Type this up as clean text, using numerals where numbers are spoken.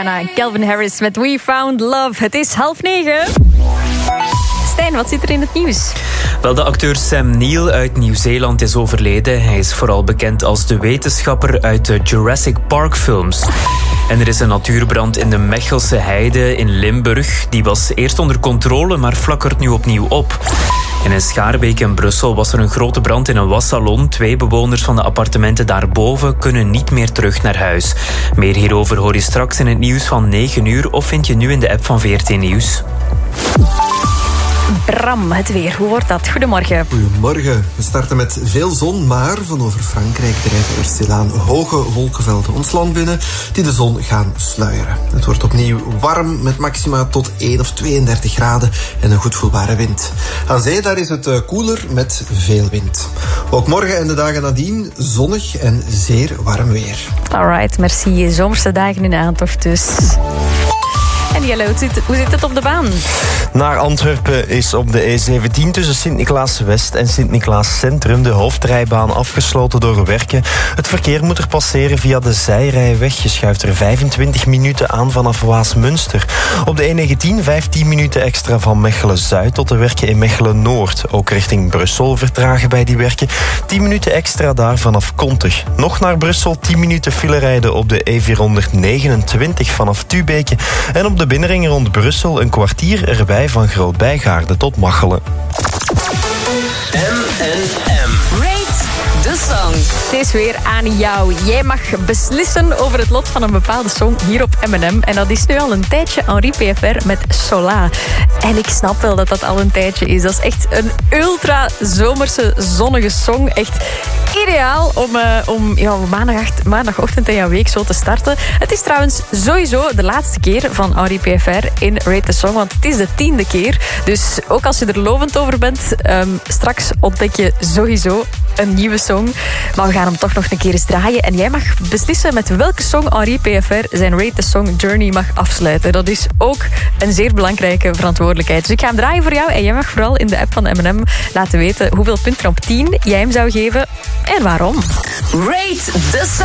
Rihanna en Calvin Harris met We Found Love. Het is 8:30. Stijn, wat zit er in het nieuws? Wel, de acteur Sam Neill uit Nieuw-Zeeland is overleden. Hij is vooral bekend als de wetenschapper uit de Jurassic Park films. En er is een natuurbrand in de Mechelse Heide in Limburg. Die was eerst onder controle, maar flakkert nu opnieuw op. En in Schaarbeek in Brussel was er een grote brand in een wassalon. 2 bewoners van de appartementen daarboven kunnen niet meer terug naar huis. Meer hierover hoor je straks in het nieuws van 9 uur... of vind je nu in de app van VRT Nieuws. Bram, het weer. Hoe wordt dat? Goedemorgen. Goedemorgen. We starten met veel zon, maar van over Frankrijk drijven er stilaan hoge wolkenvelden ons land binnen die de zon gaan sluieren. Het wordt opnieuw warm met maxima tot 1 of 32 graden en een goed voelbare wind. Aan zee daar is het koeler met veel wind. Ook morgen en de dagen nadien zonnig en zeer warm weer. Alright, merci. Zomerse dagen in aantocht dus. En Jelle, hoe zit het op de baan? Naar Antwerpen is op de E17 tussen Sint-Niklaas-West en Sint-Niklaas-Centrum de hoofdrijbaan afgesloten door werken. Het verkeer moet er passeren via de zijrijweg. Je schuift er 25 minuten aan vanaf Waasmunster. Op de E19 15 minuten extra van Mechelen-Zuid tot de werken in Mechelen-Noord. Ook richting Brussel vertragen bij die werken. 10 minuten extra daar vanaf Kontich. Nog naar Brussel 10 minuten file rijden op de E429 vanaf Tubeke. En op de binnenring rond Brussel een kwartier erbij van Groot-Bijgaarde tot Machelen. Rate the song. Het is weer aan jou. Jij mag beslissen over het lot van een bepaalde song hier op M&M. En dat is nu al een tijdje Henri PFR met Sola. En ik snap wel dat dat al een tijdje is. Dat is echt een ultra zomerse, zonnige song. Echt ideaal om maandagochtend in jouw week zo te starten. Het is trouwens sowieso de laatste keer van Henri PFR in Rate the Song. Want het is de 10e keer. Dus ook als je er lovend over bent, straks ontdek je sowieso een nieuwe song. Maar we gaan hem toch nog een keer eens draaien. En jij mag beslissen met welke song Henri PFR zijn Rate the Song Journey mag afsluiten. Dat is ook een zeer belangrijke verantwoordelijkheid. Dus ik ga hem draaien voor jou. En jij mag vooral in de app van M&M laten weten hoeveel punten op 10 jij hem zou geven en waarom. Rate the Song.